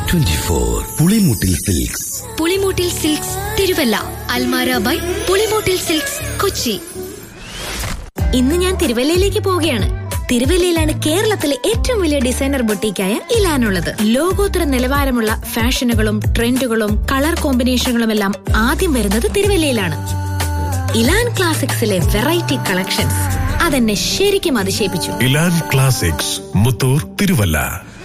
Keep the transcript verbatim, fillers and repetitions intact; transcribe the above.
Twenty four Pulimoottil silks. Pulimoottil silks Thiruvalla. Almara by Pulimoottil silks Kochi. ഇന്ന് ഞാൻ തിരുവല്ലയിലേക്ക് പോവുകയാണ്. തിരുവല്ലയിലാണ് കേരളത്തിലെ ഏറ്റവും വലിയ ഡിസൈനർ ബൊട്ടീക്കായ ഇലാനുള്ളത്. ലോകോത്തര നിലവാരമുള്ള ഫാഷനുകളും ട്രെൻഡുകളും കളർ കോമ്പിനേഷനുകളും എല്ലാം ആദ്യം വരുന്നത് തിരുവല്ലയിലാണ്. ഇലാൻ ക്ലാസിക്സിലെ വെറൈറ്റി കളക്ഷൻസ് അതെന്നെ ശരിക്കും അതിശയിപ്പിച്ചു. ഇലാൻ ക്ലാസിക്സ്, മുത്തൂർ, തിരുവല്ല.